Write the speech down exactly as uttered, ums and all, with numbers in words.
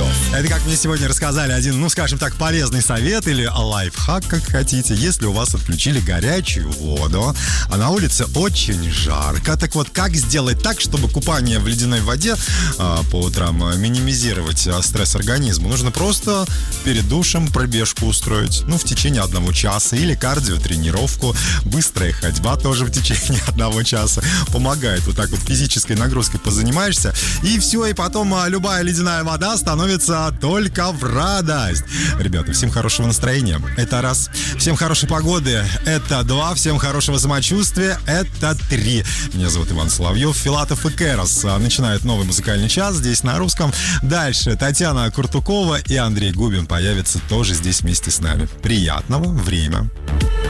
Соловьев. Это, как мне сегодня рассказали, один, ну, скажем так, полезный совет или лайфхак, как хотите. Если у вас отключили горячую воду, а на улице очень жарко, так вот, как сделать так, чтобы купание в ледяной воде а, по утрам а, минимизировать а, стресс организму? Нужно просто перед душем пробежку устроить, ну, в течение одного часа, или кардиотренировку. Быстрая ходьба тоже в течение одного часа помогает. Вот так вот физической нагрузкой позанимаешься, и все, и потом а, любая ледяная вода становится только в радость. Ребята, всем хорошего настроения. Это раз. Всем хорошей погоды. Это два. Всем хорошего самочувствия. Это три. Меня зовут Иван Соловьев. Филатов и Кэрос начинают новый музыкальный час здесь на русском. Дальше Татьяна Куртукова и Андрей Губин появятся тоже здесь вместе с нами. Приятного время.